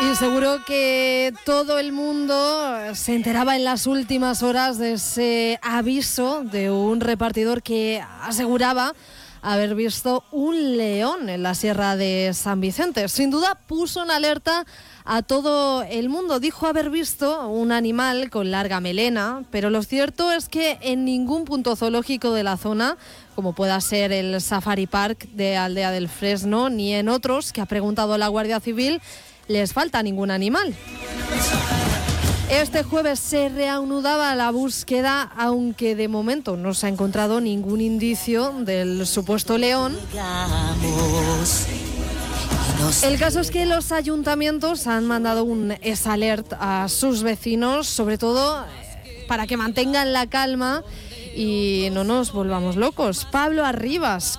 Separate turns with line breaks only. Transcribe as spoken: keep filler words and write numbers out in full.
Y seguro que todo el mundo se enteraba en las últimas horas de ese aviso de un repartidor que aseguraba haber visto un león en la Sierra de San Vicente. Sin duda puso en alerta a todo el mundo. Dijo haber visto un animal con larga melena, pero lo cierto es que en ningún punto zoológico de la zona, como pueda ser el Safari Park de Aldea del Fresno, ni en otros que ha preguntado la Guardia Civil, les falta ningún animal. Este jueves se reanudaba la búsqueda, aunque de momento no se ha encontrado ningún indicio del supuesto león. El caso es que los ayuntamientos han mandado un S Alert a sus vecinos, sobre todo para que mantengan la calma y no nos volvamos locos. Pablo Arribas,